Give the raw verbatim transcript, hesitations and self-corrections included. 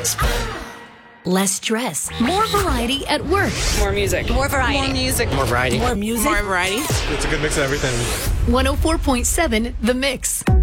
Less stress, more variety at work. More music. More variety. More music. More variety. More music. More variety. It's a good mix of everything. one oh four point seven The Mix.